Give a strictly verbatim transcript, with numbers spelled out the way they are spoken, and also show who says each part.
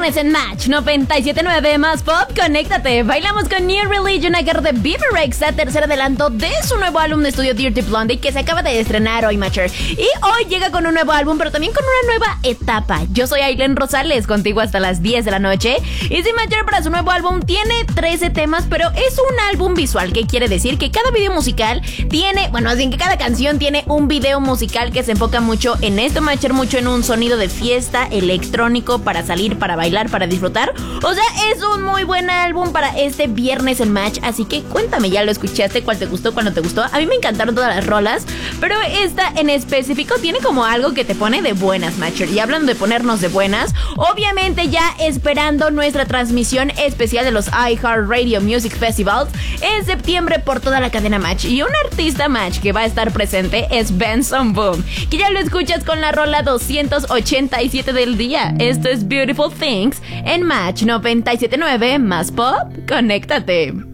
Speaker 1: viernes en Match noventa y siete punto nueve más Pop, conéctate. Bailamos con New Religion, a cargo de Bebe Rexha, tercer adelanto de su nuevo álbum de estudio Dirty Blondie, que se acaba de estrenar hoy, Matchers. Y hoy llega con un nuevo álbum, pero también con una nueva etapa. Yo soy Aileen Rosales, contigo hasta las diez de la noche. Y si Matcher para su nuevo álbum tiene trece temas, pero es un álbum visual, que quiere decir que cada video musical tiene, bueno, así que cada canción tiene un video musical que se enfoca mucho en esto, Matcher, mucho en un sonido de fiesta electrónico para salir, para bailar, para disfrutar. O sea, es un muy buen álbum para este viernes en Match. Así que cuéntame, ¿ya lo escuchaste? ¿Cuál te gustó? ¿Cuál no te gustó? A mí me encantaron todas las rolas, pero esta en específico tiene como algo que te pone de buenas, Matcher. Y hablando de ponernos de buenas, obviamente ya esperando nuestra transmisión especial de los iHeartRadio Music Festivals en septiembre por toda la cadena Match. Y un artista, Match, que va a estar presente es Benson Boom, que ya lo escuchas con la rola doscientos ochenta y siete del día. Esto es Beautiful Things en Match noventa y siete punto nueve más Pop, conéctate.